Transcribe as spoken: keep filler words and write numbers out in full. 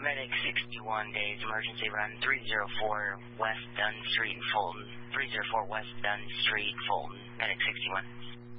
Medic sixty-one days, emergency run three oh four West Dunn Street, Fulton. three oh four West Dunn Street, Fulton. Medic sixty-one.